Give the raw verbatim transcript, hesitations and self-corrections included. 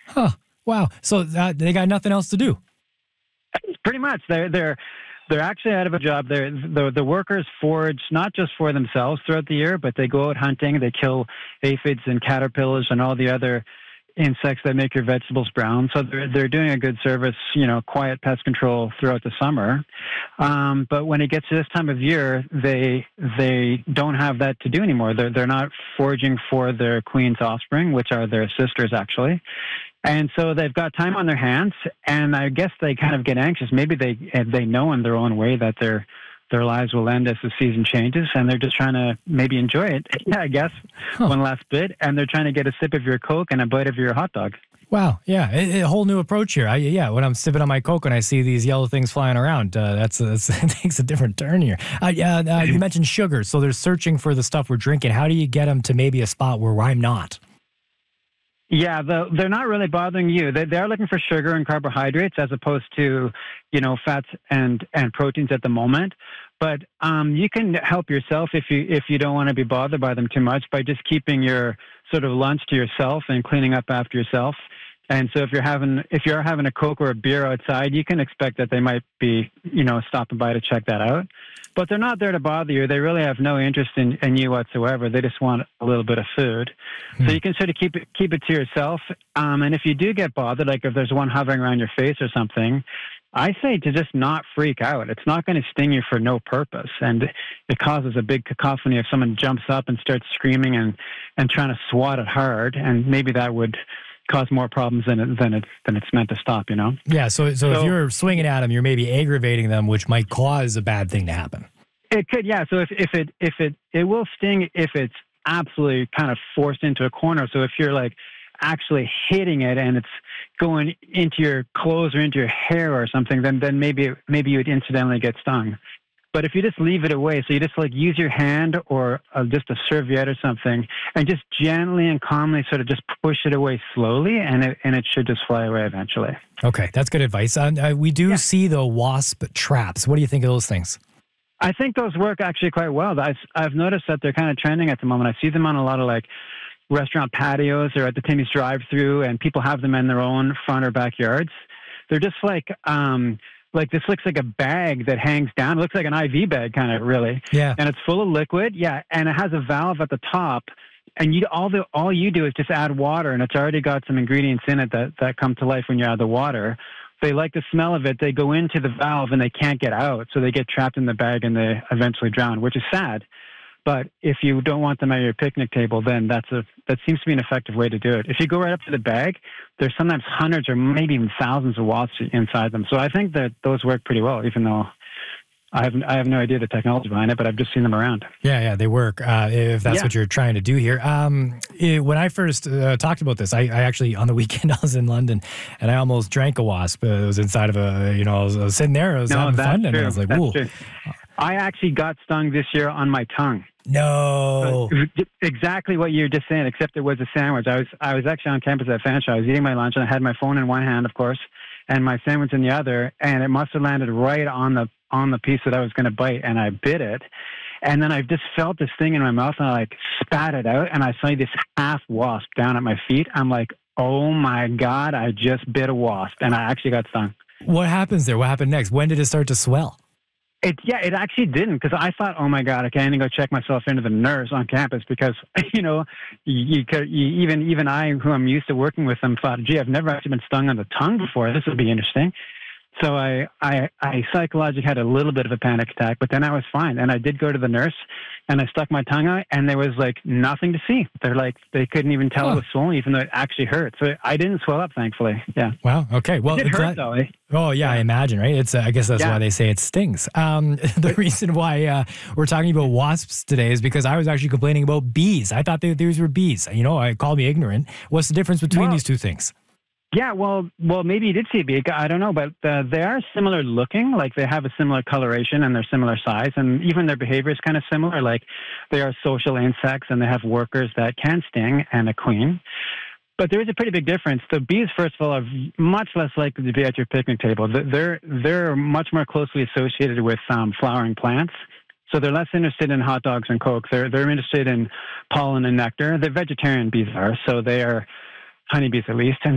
Huh. Wow. So uh, they got nothing else to do. Pretty much, they're they're they're actually out of a job. They're, the the workers forage not just for themselves throughout the year, but they go out hunting. They kill aphids and caterpillars and all the other insects that make your vegetables brown. So they're they're doing a good service, you know, quiet pest control throughout the summer. Um, but when it gets to this time of year, they they don't have that to do anymore. They're they're not foraging for their queen's offspring, which are their sisters actually. And so they've got time on their hands, and I guess they kind of get anxious. Maybe they they know in their own way that their their lives will end as the season changes, and they're just trying to maybe enjoy it, I guess, huh. one last bit, and they're trying to get a sip of your Coke and a bite of your hot dog. Wow, yeah, a, a whole new approach here. I, yeah, when I'm sipping on my Coke and I see these yellow things flying around, uh, that's, that's it takes a different turn here. Uh, uh, uh, you mentioned sugar, so they're searching for the stuff we're drinking. How do you get them to maybe a spot where I'm not? Yeah, the, they're not really bothering you. They, they're looking for sugar and carbohydrates as opposed to, you know, fats and, and proteins at the moment. But um, you can help yourself if you if you don't want to be bothered by them too much by just keeping your sort of lunch to yourself and cleaning up after yourself. And so if you're having if you're having a Coke or a beer outside, you can expect that they might be, you know, stopping by to check that out. But they're not there to bother you. They really have no interest in, in you whatsoever. They just want a little bit of food. Hmm. So you can sort of keep it keep it to yourself. Um, and if you do get bothered, like if there's one hovering around your face or something, I say to just not freak out. It's not going to sting you for no purpose. And it causes a big cacophony if someone jumps up and starts screaming and, and trying to swat it hard. And maybe that would cause more problems than it, than it's than it's meant to stop, you know? Yeah, so, so so if you're swinging at them, you're maybe aggravating them, which might cause a bad thing to happen. It could, yeah. So if, if it if it it will sting if it's absolutely kind of forced into a corner. So if you're like actually hitting it and it's going into your clothes or into your hair or something, then then maybe maybe you would incidentally get stung. But if you just leave it away, so you just like use your hand or uh, just a serviette or something, and just gently and calmly sort of just push it away slowly, and it and it should just fly away eventually. Okay, that's good advice. Uh, uh, we do yeah. see the wasp traps. What do you think of those things? I think those work actually quite well. I've, I've noticed that they're kind of trending at the moment. I see them on a lot of like restaurant patios or at the Timmy's drive-through, and people have them in their own front or backyards. They're just like... Um, Like this looks like a bag that hangs down. It looks like an I V bag, kind of, really. Yeah. And it's full of liquid. Yeah, and it has a valve at the top. And you all the all you do is just add water, and it's already got some ingredients in it that, that come to life when you add the water. They like the smell of it. They go into the valve and they can't get out, so they get trapped in the bag and they eventually drown, which is sad. But if you don't want them at your picnic table, then that's a that seems to be an effective way to do it. If you go right up to the bag, there's sometimes hundreds or maybe even thousands of wasps inside them. So I think that those work pretty well, even though I have I have no idea the technology behind it, but I've just seen them around. Yeah, yeah, they work. Uh, if that's yeah. what you're trying to do here. Um, it, when I first uh, talked about this, I, I actually on the weekend I was in London and I almost drank a wasp. Uh, it was inside of a you know I was, I was sitting there, I was no, having fun, true. and I was like, that's "Whoa." True. I actually got stung this year on my tongue. No. Exactly what you were just saying, except it was a sandwich. I was I was actually on campus at Fanshawe. I was eating my lunch, and I had my phone in one hand, of course, and my sandwich in the other, and it must have landed right on the on the piece that I was going to bite, and I bit it. And then I just felt this thing in my mouth, and I like spat it out, and I saw this half wasp down at my feet. I'm like, oh my God, I just bit a wasp, and I actually got stung. What happens there? What happened next? When did it start to swell? It yeah, it actually didn't, because I thought, oh my God, okay, I need to go check myself into the nurse on campus, because you know, you, could, you even even I, who I'm used to working with them, thought, gee, I've never actually been stung on the tongue before. This would be interesting. So I, I I psychologically had a little bit of a panic attack, but then I was fine, and I did go to the nurse, and I stuck my tongue out, and there was like nothing to see. They're like they couldn't even tell huh. it was swollen, even though it actually hurt. So I didn't swell up, thankfully. Yeah. Wow. Okay. Well, it did hurt glad- though. Eh? Oh yeah, I imagine, right? It's uh, I guess that's yeah. why they say it stings. Um, the reason why uh, we're talking about wasps today is because I was actually complaining about bees. I thought they, these were bees. You know, I call me ignorant. What's the difference between well, these two things? Yeah, well, well, maybe you did see a bee. I don't know, but uh, they are similar looking. Like they have a similar coloration and they're similar size, and even their behavior is kind of similar. Like they are social insects and they have workers that can sting and a queen. But there is a pretty big difference. The bees, first of all, are much less likely to be at your picnic table. They're they're much more closely associated with um, flowering plants. So they're less interested in hot dogs and Coke. They're they're interested in pollen and nectar. The vegetarian bees are, so they are honeybees at least. And